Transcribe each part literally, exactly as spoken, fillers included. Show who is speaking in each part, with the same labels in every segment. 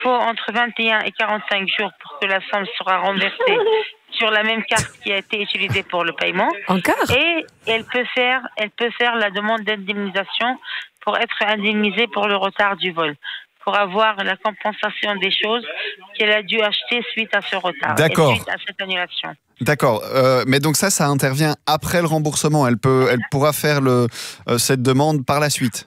Speaker 1: faut entre vingt et un et quarante-cinq jours pour que la somme sera renversée sur la même carte qui a été utilisée pour le paiement.
Speaker 2: Encore ?
Speaker 1: Et elle peut faire, elle peut faire la demande d'indemnisation pour être indemnisée pour le retard du vol, pour avoir la compensation des choses qu'elle a dû acheter suite à ce retard.
Speaker 3: D'accord.
Speaker 1: Et suite à cette annulation.
Speaker 3: D'accord, euh, mais donc ça, ça intervient après le remboursement. Elle peut, elle pourra faire le, euh, cette demande par la suite.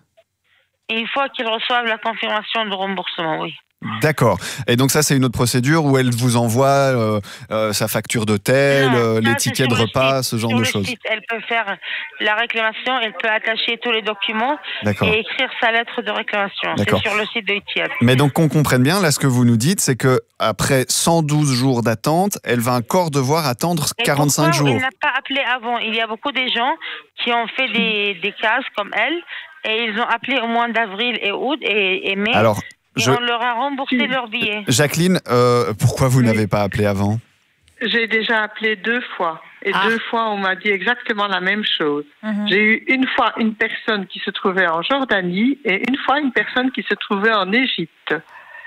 Speaker 1: Et une fois qu'ils reçoivent la confirmation de remboursement, oui.
Speaker 3: D'accord. Et donc ça, c'est une autre procédure où elle vous envoie euh, euh, sa facture d'hôtel,
Speaker 1: Non,
Speaker 3: euh,
Speaker 1: ça,
Speaker 3: les
Speaker 1: c'est
Speaker 3: tickets de
Speaker 1: sur le
Speaker 3: repas,
Speaker 1: site.
Speaker 3: ce genre
Speaker 1: Sur
Speaker 3: de
Speaker 1: le
Speaker 3: choses.
Speaker 1: site, elle peut faire la réclamation, elle peut attacher tous les documents
Speaker 3: D'accord.
Speaker 1: et écrire sa lettre de réclamation.
Speaker 3: D'accord.
Speaker 1: C'est sur le site de Etihad.
Speaker 3: Mais donc qu'on comprenne bien, là, ce que vous nous dites, c'est que après cent douze jours d'attente, elle va encore devoir attendre
Speaker 1: Et
Speaker 3: quarante-cinq
Speaker 1: pourquoi
Speaker 3: jours.
Speaker 1: elle n'a pas appelé avant? Il y a beaucoup de gens qui ont fait des, des cases comme elle et ils ont appelé au mois d'avril et août et, et mai.
Speaker 3: Alors,
Speaker 1: et
Speaker 3: je...
Speaker 1: on leur a remboursé leur billet.
Speaker 3: Jacqueline, euh, pourquoi vous
Speaker 4: Oui.
Speaker 3: n'avez pas appelé avant ?
Speaker 4: J'ai déjà appelé deux fois. Et
Speaker 2: Ah.
Speaker 4: deux fois, on m'a dit exactement la même chose.
Speaker 2: Mhm.
Speaker 4: J'ai eu une fois une personne qui se trouvait en Jordanie et une fois une personne qui se trouvait en Égypte.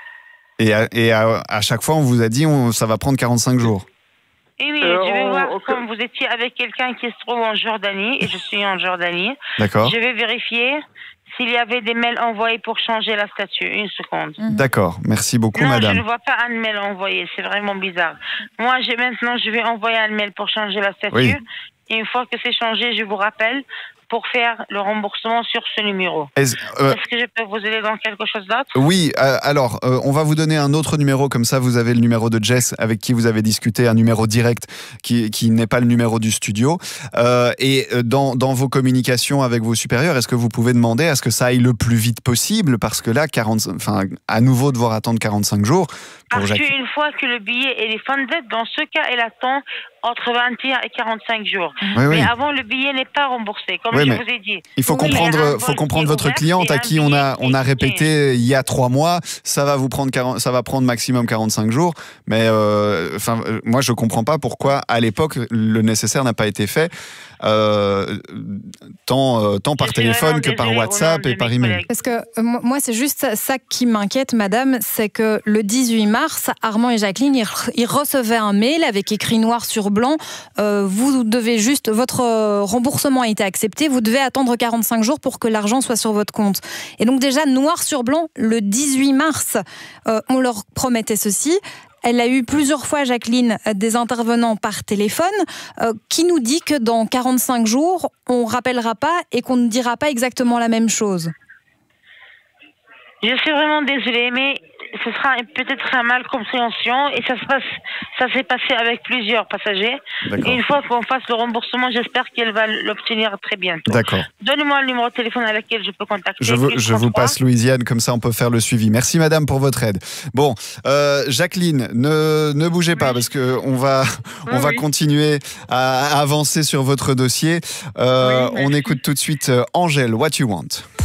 Speaker 3: Et, à, et à, à chaque fois, on vous a dit on, ça va prendre quarante-cinq jours.
Speaker 1: Et oui,
Speaker 4: Euh,
Speaker 1: je vais
Speaker 4: on-
Speaker 1: voir
Speaker 4: on-
Speaker 1: comme vous étiez avec quelqu'un qui se trouve en Jordanie et je suis en Jordanie.
Speaker 3: D'accord ?
Speaker 1: Je vais vérifier s'il y avait des mails envoyés pour changer la statue. Une seconde.
Speaker 3: D'accord. Merci beaucoup,
Speaker 1: Non,
Speaker 3: madame.
Speaker 1: je ne vois pas un mail envoyé. C'est vraiment bizarre. Moi, j'ai maintenant, je vais envoyer un mail pour changer la statue.
Speaker 3: Oui.
Speaker 1: Et une fois que c'est changé, je vous rappelle pour faire le remboursement sur ce numéro.
Speaker 3: Est-ce- euh,
Speaker 1: Est-ce que je peux vous aider dans quelque chose d'autre?
Speaker 3: Oui, euh, alors, euh, on va vous donner un autre numéro, comme ça vous avez le numéro de Jess avec qui vous avez discuté, un numéro direct qui, qui n'est pas le numéro du studio. Euh, et dans, dans vos communications avec vos supérieurs, est-ce que vous pouvez demander à ce que ça aille le plus vite possible? Parce que là, quarante, enfin, à nouveau devoir attendre quarante-cinq jours. Pour
Speaker 1: Parce
Speaker 3: Jacques...
Speaker 1: qu'une fois que le billet est funded, dans ce cas, elle attend entre vingt et un et quarante-cinq jours.
Speaker 3: Oui, oui.
Speaker 1: Mais avant, le billet n'est pas remboursé, comme
Speaker 3: Oui,
Speaker 1: je
Speaker 3: mais
Speaker 1: vous ai dit.
Speaker 3: Il faut
Speaker 1: Oui, il y a
Speaker 3: comprendre,
Speaker 1: un
Speaker 3: faut
Speaker 1: vol
Speaker 3: comprendre
Speaker 1: qui est
Speaker 3: votre
Speaker 1: ouvert
Speaker 3: cliente
Speaker 1: et
Speaker 3: à
Speaker 1: un
Speaker 3: qui on a,
Speaker 1: billet
Speaker 3: on a
Speaker 1: qui est
Speaker 3: répété il y a trois mois, ça va vous prendre quarante, ça va prendre maximum quarante-cinq jours. Mais euh, enfin, moi je comprends pas pourquoi à l'époque le nécessaire n'a pas été fait, euh, tant, euh, tant par
Speaker 1: Je suis
Speaker 3: téléphone
Speaker 1: vraiment
Speaker 3: que par
Speaker 1: désolée au
Speaker 3: WhatsApp
Speaker 1: nom
Speaker 3: et
Speaker 1: de
Speaker 3: par
Speaker 1: mes
Speaker 3: email.
Speaker 1: collègues.
Speaker 2: Parce que euh, moi, c'est juste ça, ça qui m'inquiète, madame, c'est que le dix-huit mars, Armand et Jacqueline, ils, re- ils recevaient un mail avec écrit noir sur blanc, euh, vous devez juste, votre euh, remboursement a été accepté, vous devez attendre quarante-cinq jours pour que l'argent soit sur votre compte. Et donc déjà, noir sur blanc, le dix-huit mars, euh, on leur promettait ceci. Elle a eu plusieurs fois, Jacqueline, des intervenants par téléphone euh, qui nous dit que dans quarante-cinq jours, on ne rappellera pas et qu'on ne dira pas exactement la même chose.
Speaker 1: Je suis vraiment désolée, mais ce sera peut-être un mal compréhension et ça se passe, ça s'est passé avec plusieurs passagers.
Speaker 3: D'accord.
Speaker 1: Et une fois qu'on fasse le remboursement, j'espère qu'elle va l'obtenir très bientôt.
Speaker 3: D'accord.
Speaker 1: Donnez-moi le numéro de téléphone à laquelle je peux contacter.
Speaker 3: Je, vous-
Speaker 1: plus
Speaker 3: je vous
Speaker 1: trente-trois.
Speaker 3: passe Louisiane, comme ça on peut faire le suivi. Merci madame pour votre aide. Bon, euh, Jacqueline, ne, ne bougez pas parce que on va, on
Speaker 4: Oui,
Speaker 3: va
Speaker 4: oui.
Speaker 3: continuer à, à avancer sur votre dossier. Euh,
Speaker 4: Oui,
Speaker 3: on
Speaker 4: merci.
Speaker 3: écoute tout de suite euh, Angèle, What You Want.